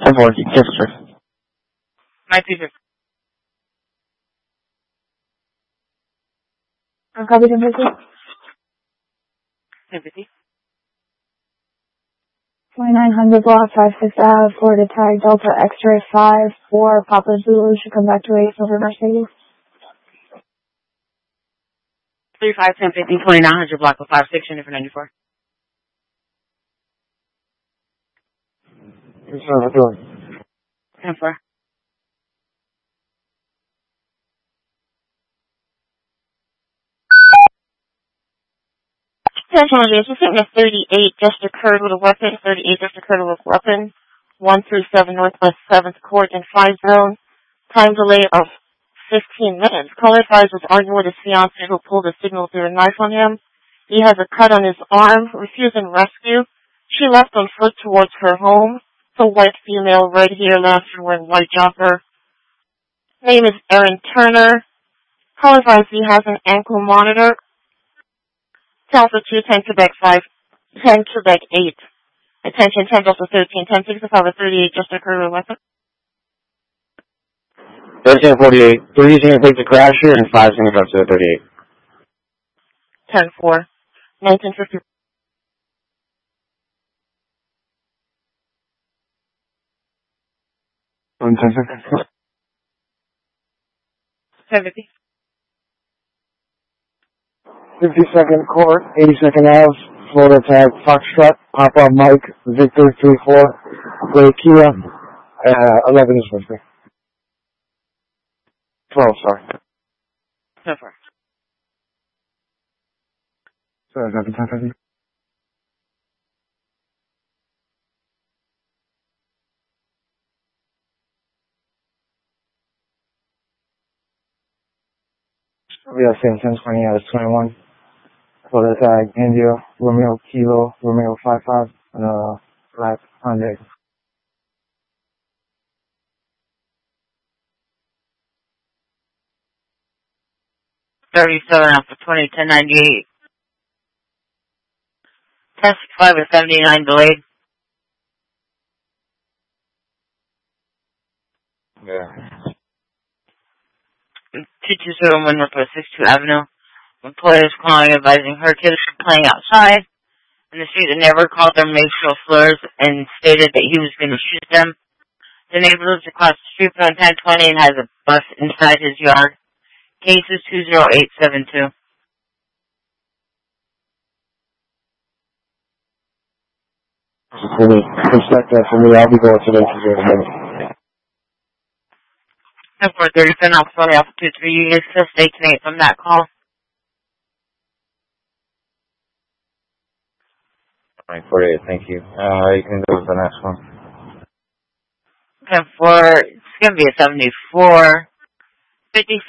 10-4, cancel, sir. My teacher. Copy, 10-50. 10-50. 2900 block 56 Ave, Florida tag Delta X-ray 5-4, Papa Zulu should come back to 8 over Mercedes. 35-10-50, 2900 block of 56, unit for 94. Yes, sir, we're doing. 10-4. Attention, aviation, sickness 38 just occurred with a weapon, 38 just occurred with a weapon, 137 Northwest 7th Court in 5 zone, time delay of 15 minutes. Caller advised was arguing with his fiancée who pulled a signal through a knife on him. He has a cut on his arm, refusing rescue. She left on foot towards her home. It's a white female, red hair, lantern wearing white jumper. Name is Erin Turner. Caller advised he has an ankle monitor. Delta 2, 10 Quebec 5, 10 Quebec 8. Attention, 10 Delta 13, 10 65 38 just occurred with a weapon. 13-48, 3 is going to take the crasher and 5 is going to go to the 38. 10-4, 1950. 10-50. 52nd Court, 82nd Ave, Florida tag Foxtrot, Papa Mike, Victor 3-4, Gray Kia, 11 is with me. 12, sorry. 10-4. Sorry, is that the 10-50? We have same 10-20 out of 21. Florida tag India, Romeo Kilo, Romeo 55, black Hyundai. 37 after 20, 1098. 1065 or 79 delayed. Yeah. 2201 Northwest 62 Avenue. Employer is calling advising her kids were playing outside in the street and never called them racial slurs and stated that he was going to shoot them. The neighbor lives across the street from 1020 and has a bus inside his yard. Case is 20872. For me, respect that for me. I'll be going to the interview in a minute. 10-4-30, off Sunday off 2-3 units, stay tonight from that call. 48, thank you. You can go to the next one. 10-4, it's going to be a 74. 50